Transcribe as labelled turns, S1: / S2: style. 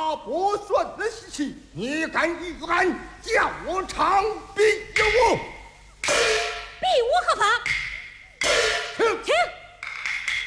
S1: 不顺的习气，你敢与俺叫我长臂有无？